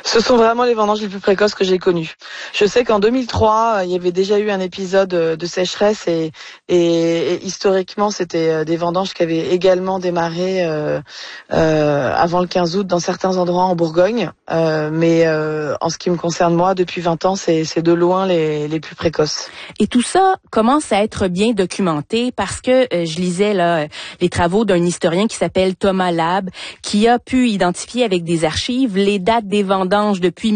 Ce sont vraiment les vendanges les plus précoces que j'ai connues. Je sais qu'en 2003, il y avait déjà eu un épisode de sécheresse et historiquement, c'était des vendanges qui avaient également démarré avant le 15 août dans certains endroits en Bourgogne. Mais en ce qui me concerne moi, depuis 20 ans, c'est de loin les plus précoces. Et tout ça commence à être bien documenté parce que je lisais là les travaux d'un historien qui s'appelle Thomas Labb, qui a pu identifier avec des archives les dates des vendanges depuis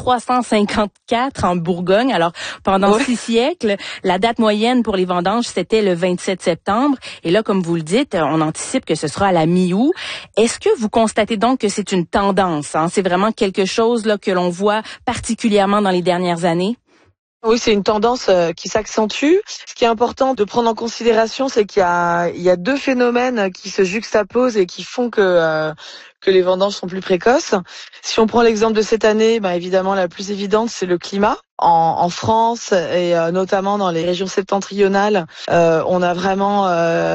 1354 en Bourgogne. Alors, pendant 6 siècles, la date moyenne pour les vendanges, c'était le 27 septembre. Et là, comme vous le dites, on anticipe que ce sera à la mi-août. Est-ce que vous constatez donc que c'est une tendance, hein? C'est vraiment quelque chose là que l'on voit particulièrement dans les dernières années? Oui, c'est une tendance qui s'accentue. Ce qui est important de prendre en considération, c'est qu'il y a deux phénomènes qui se juxtaposent et qui font que les vendanges sont plus précoces. Si on prend l'exemple de cette année, évidemment la plus évidente, c'est le climat. En France et notamment dans les régions septentrionales, on a vraiment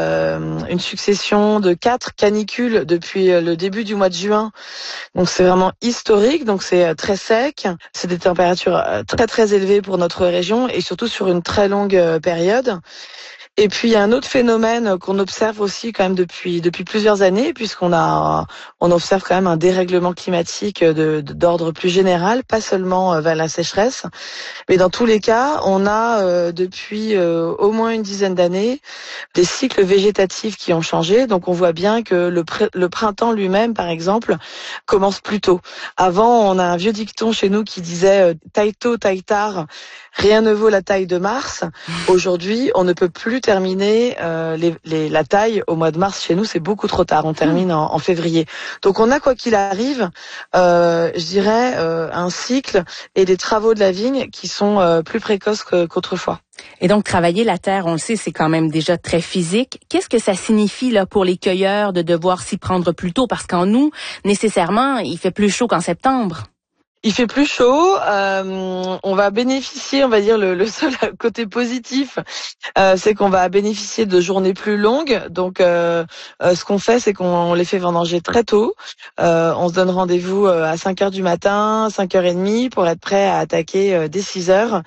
une succession de 4 canicules depuis le début du mois de juin. Donc c'est vraiment historique, donc c'est très sec, c'est des températures très très élevées pour notre région et surtout sur une très longue période. Et puis il y a un autre phénomène qu'on observe aussi quand même depuis plusieurs années, puisqu'on observe quand même un dérèglement climatique d'ordre plus général, pas seulement vers la sécheresse, mais dans tous les cas, on a depuis au moins une dizaine d'années des cycles végétatifs qui ont changé. Donc on voit bien que le printemps lui-même, par exemple, commence plus tôt. Avant, on a un vieux dicton chez nous qui disait taille tôt, taille tard. Rien ne vaut la taille de mars. Aujourd'hui, on ne peut plus terminer la taille au mois de mars. Chez nous, c'est beaucoup trop tard. On termine en février. Donc, on a, quoi qu'il arrive, je dirais, un cycle et des travaux de la vigne qui sont plus précoces qu'autrefois. Et donc, travailler la terre, on le sait, c'est quand même déjà très physique. Qu'est-ce que ça signifie là pour les cueilleurs de devoir s'y prendre plus tôt? Parce qu'en août, nécessairement, il fait plus chaud qu'en septembre. Il fait plus chaud, on va bénéficier, on va dire le seul côté positif, c'est qu'on va bénéficier de journées plus longues. Donc, ce qu'on fait, c'est qu'on les fait vendanger très tôt. On se donne rendez-vous à 5h du matin, 5h30 pour être prêt à attaquer dès 6h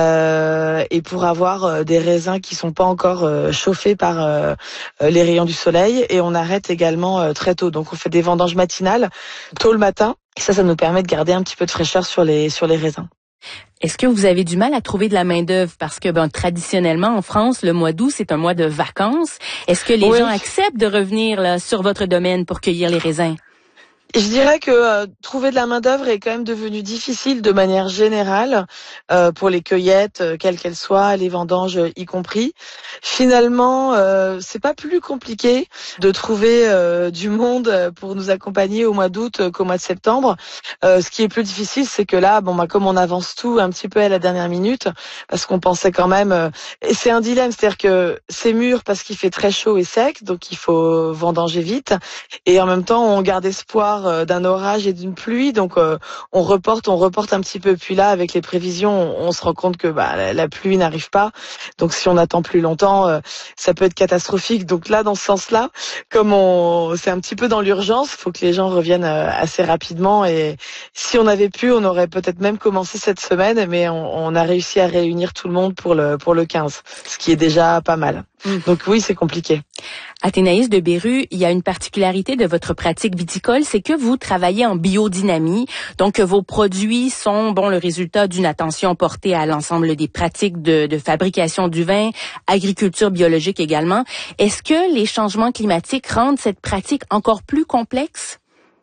et pour avoir des raisins qui sont pas encore chauffés par les rayons du soleil. Et on arrête également très tôt. Donc, on fait des vendanges matinales tôt le matin. Et ça nous permet de garder un petit peu de fraîcheur sur les raisins. Est-ce que vous avez du mal à trouver de la main-d'œuvre? Parce que, traditionnellement, en France, le mois d'août, c'est un mois de vacances. Est-ce que les gens acceptent de revenir là, sur votre domaine pour cueillir les raisins? Je dirais que trouver de la main-d'œuvre est quand même devenu difficile de manière générale pour les cueillettes, quelles qu'elles soient, les vendanges y compris. Finalement, c'est pas plus compliqué de trouver du monde pour nous accompagner au mois d'août qu'au mois de septembre. Ce qui est plus difficile, c'est que là, comme on avance tout un petit peu à la dernière minute, parce qu'on pensait quand même, et c'est un dilemme, c'est-à-dire que c'est mûr parce qu'il fait très chaud et sec, donc il faut vendanger vite, et en même temps, on garde espoir d'un orage et d'une pluie, donc on reporte un petit peu. Puis là, avec les prévisions, on se rend compte que la pluie n'arrive pas. Donc si on attend plus longtemps, ça peut être catastrophique. Donc là, dans ce sens-là, comme c'est un petit peu dans l'urgence, il faut que les gens reviennent assez rapidement. Et si on avait pu, on aurait peut-être même commencé cette semaine, mais on a réussi à réunir tout le monde pour le 15, ce qui est déjà pas mal. Donc oui, c'est compliqué. Athénaïs de Béru, il y a une particularité de votre pratique viticole, c'est que vous travaillez en biodynamie, donc vos produits sont le résultat d'une attention portée à l'ensemble des pratiques de fabrication du vin, agriculture biologique également. Est-ce que les changements climatiques rendent cette pratique encore plus complexe?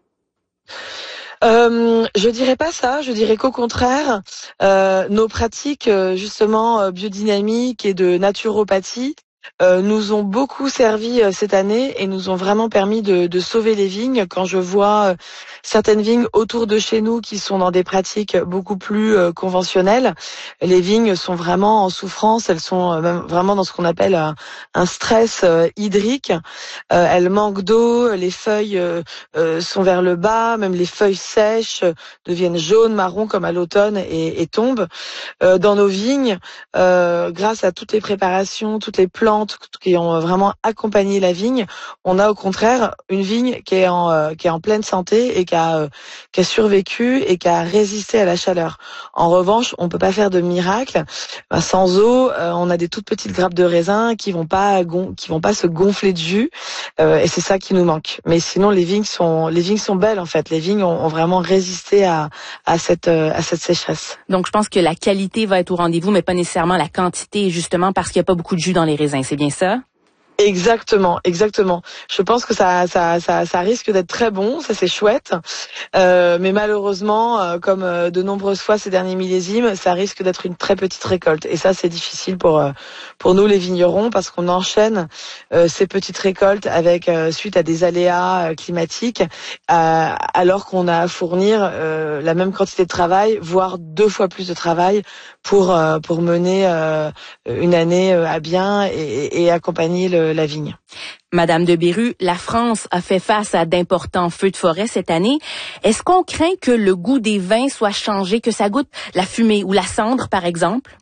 Je dirais pas ça, je dirais qu'au contraire, nos pratiques justement biodynamiques et de naturopathie nous ont beaucoup servi cette année et nous ont vraiment permis de sauver les vignes. Quand je vois certaines vignes autour de chez nous qui sont dans des pratiques beaucoup plus conventionnelles, les vignes sont vraiment en souffrance, elles sont même vraiment dans ce qu'on appelle un stress hydrique. Elles manquent d'eau, les feuilles sont vers le bas, même les feuilles sèches deviennent jaunes, marron comme à l'automne et tombent. Dans nos vignes, grâce à toutes les préparations, toutes les plantes plantes qui ont vraiment accompagné la vigne. On a au contraire une vigne qui est en pleine santé et qui a survécu et qui a résisté à la chaleur. En revanche, on peut pas faire de miracle. Sans eau, on a des toutes petites grappes de raisin qui vont pas se gonfler de jus, et c'est ça qui nous manque. Mais sinon, les vignes sont belles en fait. Les vignes ont vraiment résisté à cette sécheresse. Donc, je pense que la qualité va être au rendez-vous, mais pas nécessairement la quantité, justement parce qu'il n'y a pas beaucoup de jus dans les raisins. C'est bien ça? Exactement. Je pense que ça risque d'être très bon, ça c'est chouette. Mais malheureusement, comme de nombreuses fois ces derniers millésimes, ça risque d'être une très petite récolte. Et ça, c'est difficile pour nous les vignerons parce qu'on enchaîne ces petites récoltes avec suite à des aléas climatiques, alors qu'on a à fournir la même quantité de travail, voire 2 fois plus de travail pour mener une année à bien et accompagner la vigne. Madame de Beru, la France a fait face à d'importants feux de forêt cette année. Est-ce qu'on craint que le goût des vins soit changé, que ça goûte la fumée ou la cendre, par exemple?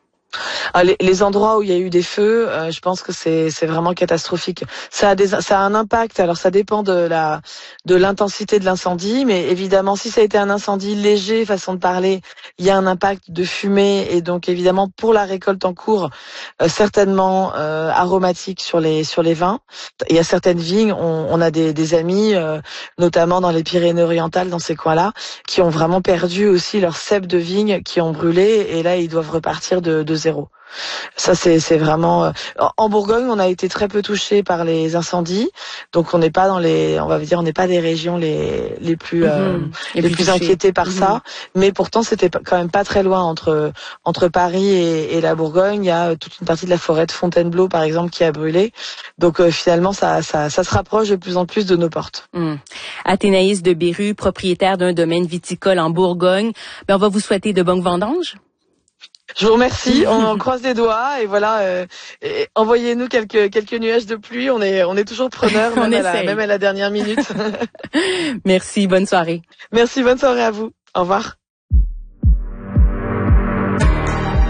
Les endroits où il y a eu des feux, je pense que c'est vraiment catastrophique. Ça a un impact. Alors ça dépend de l'intensité de l'incendie, mais évidemment si ça a été un incendie léger, façon de parler, il y a un impact de fumée et donc évidemment pour la récolte en cours, certainement aromatique sur les vins. Il y a certaines vignes, on a des amis, notamment dans les Pyrénées-Orientales, dans ces coins-là, qui ont vraiment perdu aussi leurs ceps de vigne, qui ont brûlé et là ils doivent repartir de zéro. Ça c'est vraiment en Bourgogne, on a été très peu touché par les incendies. Donc on n'est pas on n'est pas des régions les plus inquiétées par ça, mais pourtant c'était quand même pas très loin entre Paris et la Bourgogne, il y a toute une partie de la forêt de Fontainebleau par exemple qui a brûlé. Donc finalement ça se rapproche de plus en plus de nos portes. Athénaïs de Beru, propriétaire d'un domaine viticole en Bourgogne, on va vous souhaiter de bonnes vendanges. Je vous remercie, on croise les doigts et voilà, envoyez-nous quelques nuages de pluie, on est toujours preneurs, même à la dernière minute. Merci, bonne soirée. Merci, bonne soirée à vous. Au revoir.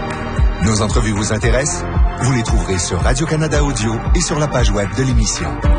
Nos entrevues vous intéressent? Vous les trouverez sur Radio-Canada Audio et sur la page web de l'émission.